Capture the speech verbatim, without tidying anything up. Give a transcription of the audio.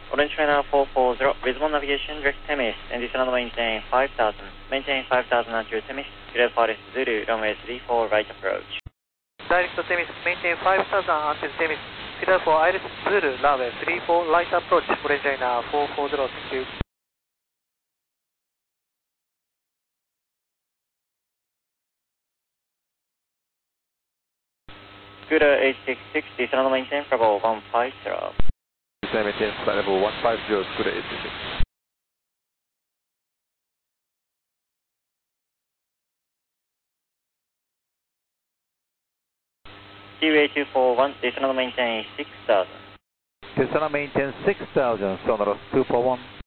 Orange China four four zero, visible navigation, direct Temis, and descend maintain five thousand. Maintain five thousand until Temis, clear Forest Zulu, runway three four, right approach. Direct to Temis, maintain five thousand until Temis, clear for Iris Zulu, runway three four, right approach, Orange China four four zero, thank you. Scooter eight six six, descend maintain, level one five zero. Descend maintain, flight level one five zero, Scooter eight six six. T V A two four one, descend maintain six thousand. Descend maintain six thousand, Sonoros two four one.